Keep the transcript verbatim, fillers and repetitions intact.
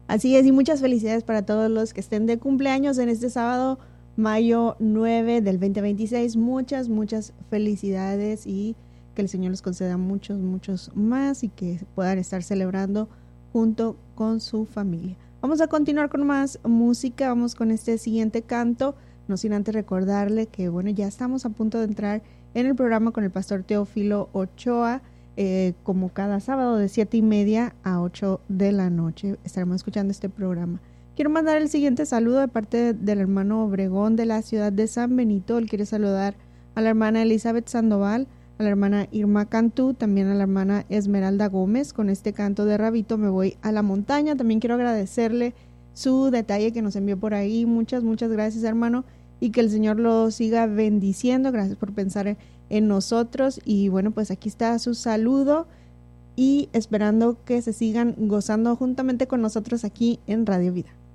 Así es, y muchas felicidades para todos los que estén de cumpleaños en este sábado, mayo nueve del veinte veintiséis. Muchas, muchas felicidades y que el Señor les conceda muchos, muchos más y que puedan estar celebrando junto con su familia. Vamos a continuar con más música, vamos con este siguiente canto, no sin antes recordarle que bueno, ya estamos a punto de entrar en el programa con el pastor Teófilo Ochoa, eh, como cada sábado de siete y media a ocho de la noche estaremos escuchando este programa. Quiero mandar el siguiente saludo de parte del hermano Obregón de la ciudad de San Benito. Él quiere saludar a la hermana Elizabeth Sandoval, a la hermana Irma Cantú, también a la hermana Esmeralda Gómez. Con este canto de Rabito me voy a la montaña. También quiero agradecerle su detalle que nos envió por ahí. Muchas, muchas gracias, hermano, y que el Señor lo siga bendiciendo. Gracias por pensar en nosotros. Y bueno, pues aquí está su saludo y esperando que se sigan gozando juntamente con nosotros aquí en Radio Vida.